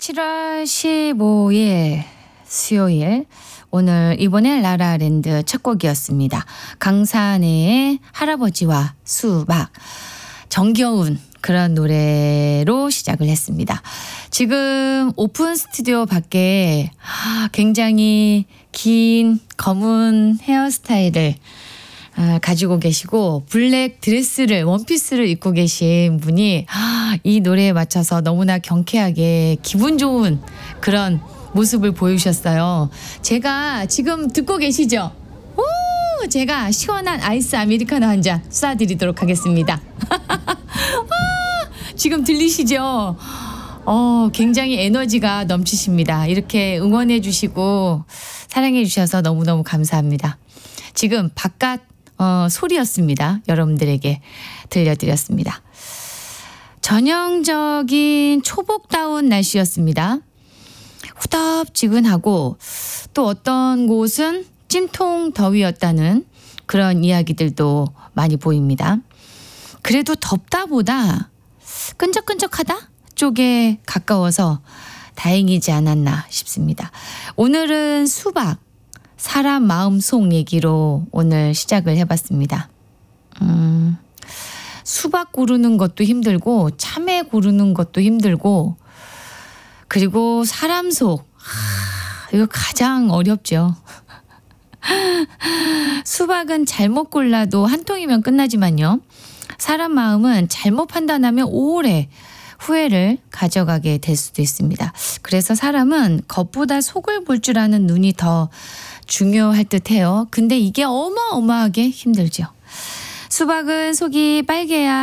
7월 15일 수요일, 오늘 이번에 라라랜드 첫 곡이었습니다. 강산의 할아버지와 수박, 정겨운 그런 노래로 시작을 했습니다. 지금 오픈 스튜디오 밖에 굉장히 긴 검은 헤어스타일을 가지고 계시고 블랙 드레스를, 원피스를 입고 계신 분이 이 노래에 맞춰서 너무나 경쾌하게 기분 좋은 그런 모습을 보여주셨어요. 제가 지금 듣고 계시죠? 오, 제가 시원한 아이스 아메리카노 한 잔 쏴드리도록 하겠습니다. 지금 들리시죠? 굉장히 에너지가 넘치십니다. 이렇게 응원해 주시고 사랑해 주셔서 너무너무 감사합니다. 지금 바깥 소리였습니다. 여러분들에게 들려드렸습니다. 전형적인 초복다운 날씨였습니다. 후덥지근하고 또 어떤 곳은 찜통 더위였다는 그런 이야기들도 많이 보입니다. 그래도 덥다보다 끈적끈적하다 쪽에 가까워서 다행이지 않았나 싶습니다. 오늘은 수박, 사람 마음속 얘기로 오늘 시작을 해봤습니다. 수박 고르는 것도 힘들고 참외 고르는 것도 힘들고, 그리고 사람 속, 이거 가장 어렵죠. 수박은 잘못 골라도 한 통이면 끝나지만요, 사람 마음은 잘못 판단하면 오래 후회를 가져가게 될 수도 있습니다. 그래서 사람은 겉보다 속을 볼 줄 아는 눈이 더 중요할 듯해요. 근데 이게 어마어마하게 힘들죠. 수박은 속이 빨개야